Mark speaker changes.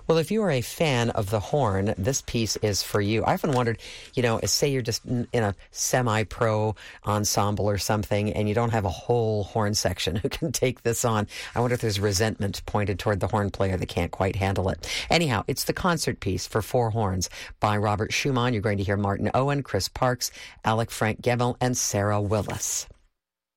Speaker 1: Well, if you are a fan of the horn, this piece is for you. I often wondered, say you're just in a semi-pro ensemble or something and you don't have a whole horn section who can take this on. I wonder if there's resentment pointed toward the horn player that can't quite handle it. Anyhow, it's the concert piece for four horns by Robert Schumann. You're going to hear Martin Owen, Chris Parks, Alec Frank Gemmell, and Sarah Willis.